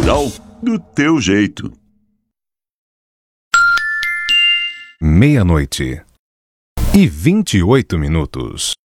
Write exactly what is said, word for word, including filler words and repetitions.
Rural do teu jeito. Meia-noite e vinte e oito minutos.